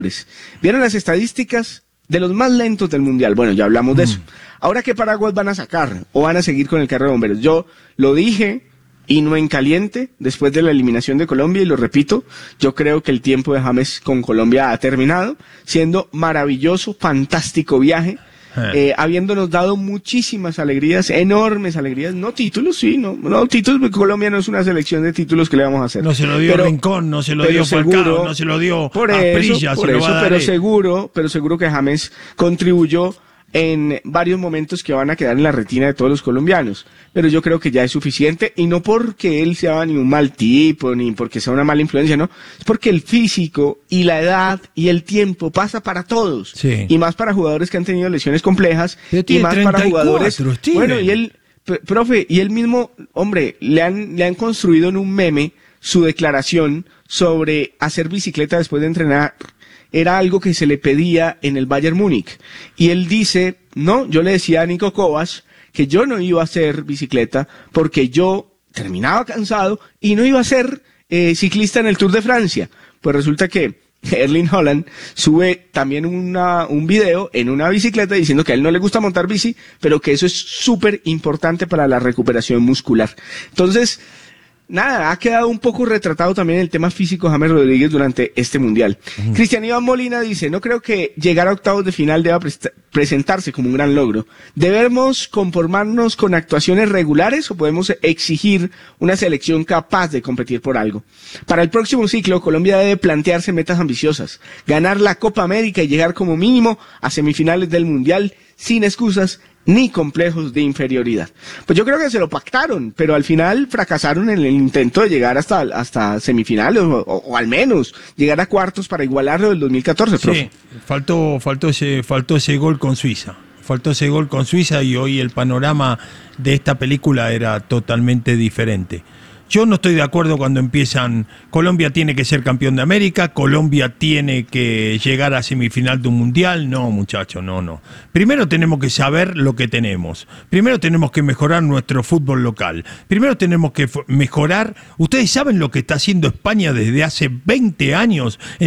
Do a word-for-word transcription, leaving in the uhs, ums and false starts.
¿Vieron las estadísticas de los más lentos del Mundial? Bueno, ya hablamos de eso. Ahora, ¿qué paraguas van a sacar? ¿O van a seguir con el carro de bomberos? Yo lo dije, y no en caliente, después de la eliminación de Colombia, y lo repito, yo creo que el tiempo de James con Colombia ha terminado, siendo maravilloso, fantástico viaje, eh, habiéndonos dado muchísimas alegrías, enormes alegrías, no títulos, sí, no, no títulos, porque Colombia no es una selección de títulos que le vamos a hacer. No se lo dio pero, Rincón, no se lo pero dio seguro, Falcao, no se lo dio por Asprilla, eso, por se lo eso, va a dar pero él. seguro, pero seguro que James contribuyó en varios momentos que van a quedar en la retina de todos los colombianos, pero yo creo que ya es suficiente, y no porque él sea ni un mal tipo, ni porque sea una mala influencia, no, es porque el físico y la edad y el tiempo pasa para todos, sí. Y más para jugadores que han tenido lesiones complejas, y más para jugadores, Steven. bueno, y él, profe, y él mismo, hombre, le han, le han construido en un meme su declaración sobre hacer bicicleta después de entrenar. Era algo que se le pedía en el Bayern Múnich. Y él dice, no, yo le decía a Nico Kovac que yo no iba a hacer bicicleta porque yo terminaba cansado y no iba a ser eh, ciclista en el Tour de Francia. Pues resulta que Erling Haaland sube también una, un video en una bicicleta diciendo que a él no le gusta montar bici, pero que eso es súper importante para la recuperación muscular. Entonces, nada, ha quedado un poco retratado también el tema físico de James Rodríguez durante este Mundial. Uh-huh. Cristian Iván Molina dice, no creo que llegar a octavos de final deba pre- presentarse como un gran logro. ¿Debemos conformarnos con actuaciones regulares o podemos exigir una selección capaz de competir por algo? Para el próximo ciclo, Colombia debe plantearse metas ambiciosas, ganar la Copa América y llegar como mínimo a semifinales del Mundial sin excusas ni complejos de inferioridad. Pues yo creo que se lo pactaron, pero al final fracasaron en el intento de llegar hasta, hasta semifinales, o, o, o al menos llegar a cuartos para igualarlo del dos mil catorce, profe. Sí, faltó, faltó ese, faltó ese gol con Suiza. Faltó ese gol con Suiza y hoy el panorama de esta película era totalmente diferente. Yo no estoy de acuerdo cuando empiezan, Colombia tiene que ser campeón de América, Colombia tiene que llegar a semifinal de un mundial. No, muchachos, no, no. Primero tenemos que saber lo que tenemos. Primero tenemos que mejorar nuestro fútbol local. Primero tenemos que mejorar, ustedes saben lo que está haciendo España desde hace veinte años.